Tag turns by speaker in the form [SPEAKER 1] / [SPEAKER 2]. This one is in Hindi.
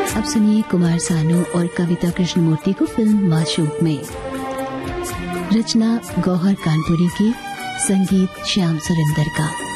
[SPEAKER 1] अब सुनिए कुमार सानू और कविता कृष्णमूर्ति को फिल्म माशूक में। रचना गौहर कानपुरी की, संगीत श्याम सुरेंद्र का।